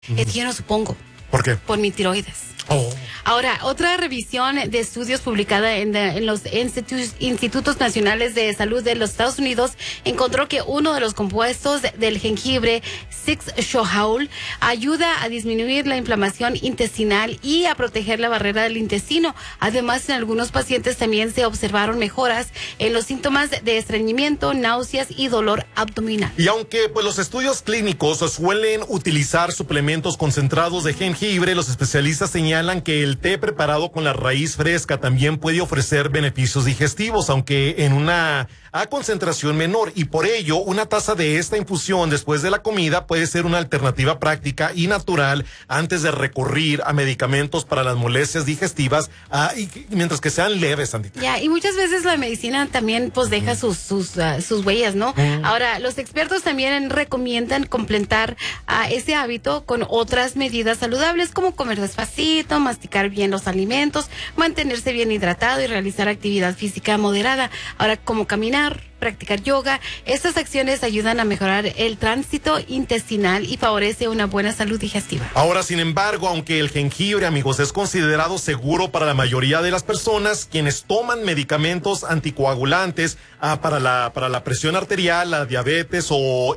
Es que yo no supongo. ¿Por qué? Por mi tiroides. Oh. Ahora, otra revisión de estudios publicada en los Institutos Nacionales de Salud de los Estados Unidos encontró que uno de los compuestos del jengibre, 6-Shohaol, ayuda a disminuir la inflamación intestinal y a proteger la barrera del intestino. Además, en algunos pacientes también se observaron mejoras en los síntomas de estreñimiento, náuseas y dolor abdominal. Y aunque pues los estudios clínicos suelen utilizar suplementos concentrados de jengibre, los especialistas señalan que el té preparado con la raíz fresca también puede ofrecer beneficios digestivos, aunque en una concentración menor, y por ello una taza de esta infusión después de la comida puede ser una alternativa práctica y natural antes de recurrir a medicamentos para las molestias digestivas, mientras que sean leves, Sandita. Ya, y muchas veces la medicina también pues deja sus huellas, ¿no? Ahora, los expertos también recomiendan complementar ese hábito con otras medidas saludables como comer despacito, masticar bien los alimentos, mantenerse bien hidratado y realizar actividad física moderada. Ahora, como caminar, practicar yoga, estas acciones ayudan a mejorar el tránsito intestinal y favorece una buena salud digestiva. Ahora, sin embargo, aunque el jengibre, amigos, es considerado seguro para la mayoría de las personas, quienes toman medicamentos anticoagulantes para la presión arterial, la diabetes o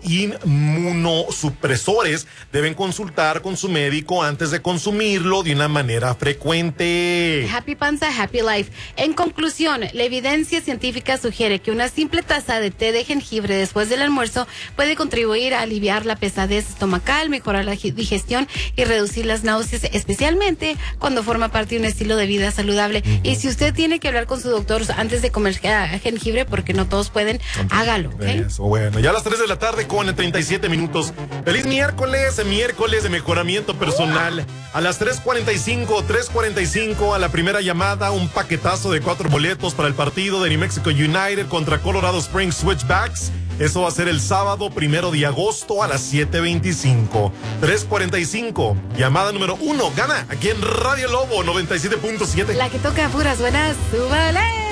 inmunosupresores, deben consultar con su médico antes de consumirlo de una manera frecuente. Happy Panza, Happy Life. En conclusión, la evidencia científica sugiere que una simple taza de té de jengibre después del almuerzo puede contribuir a aliviar la pesadez estomacal, mejorar la digestión y reducir las náuseas, especialmente cuando forma parte de un estilo de vida saludable. Y si usted tiene que hablar con su doctor antes de comer jengibre, porque no todos pueden, hágalo. ¿Okay? Eso, bueno, ya a las 3 de la tarde con 37 minutos. Feliz miércoles de mejoramiento personal. A las 3:45 a la primera llamada, un paquetazo de 4 boletos para el partido de New Mexico United contra Colorado Springs Switchbacks. Eso va a ser el sábado 1 de agosto a las 7:25. 3:45, llamada número 1, gana aquí en Radio Lobo 97.7. La que toca puras buenas, súbale.